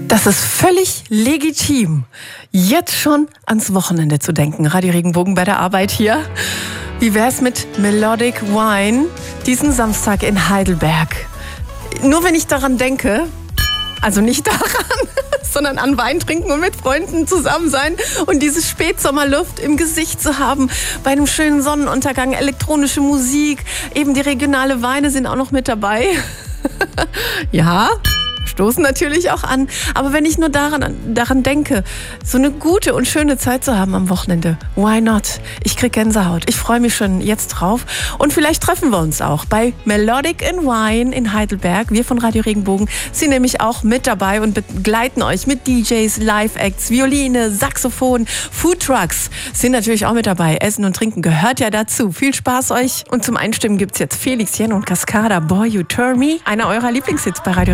Das ist völlig legitim, jetzt schon ans Wochenende zu denken. Radio Regenbogen bei der Arbeit hier. Wie wär's mit Melodic Wine diesen Samstag in Heidelberg? Nur wenn ich daran denke, also nicht daran, sondern an Wein trinken und mit Freunden zusammen sein und diese Spätsommerluft im Gesicht zu haben, bei einem schönen Sonnenuntergang, elektronische Musik, eben die regionale Weine sind auch noch mit dabei. Ja, stoßen natürlich auch an. Aber wenn ich nur daran denke, so eine gute und schöne Zeit zu haben am Wochenende, why not? Ich krieg Gänsehaut. Ich freue mich schon jetzt drauf. Und vielleicht treffen wir uns auch bei Melodic Wine in Heidelberg. Wir von Radio Regenbogen sind nämlich auch mit dabei und begleiten euch mit DJs, Live-Acts, Violine, Saxophon, Foodtrucks sind natürlich auch mit dabei. Essen und Trinken gehört ja dazu. Viel Spaß euch. Und zum Einstimmen gibt's jetzt Felix Jen und Cascada, Boy You Turn Me. Einer eurer Lieblingshits bei Radio